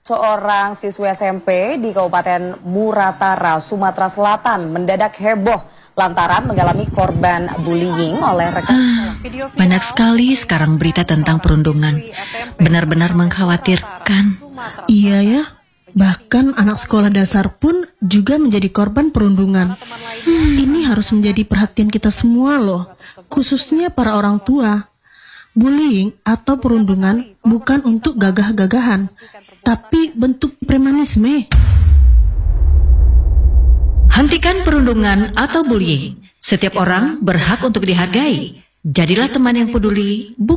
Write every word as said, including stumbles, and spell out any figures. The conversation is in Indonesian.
Seorang siswi S M P di Kabupaten Muratara, Sumatera Selatan mendadak heboh lantaran mengalami korban bullying oleh rekan sekolah. Video viral Banyak sekali sekarang berita tentang perundungan. Benar-benar mengkhawatirkan. Iya ya, bahkan anak sekolah dasar pun juga menjadi korban perundungan. Hmm, ini harus menjadi perhatian kita semua loh, khususnya para orang tua. Bullying atau perundungan bukan untuk gagah-gagahan, tapi bentuk premanisme. Hentikan perundungan atau bullying. Setiap orang berhak untuk dihargai. Jadilah teman yang peduli, bukan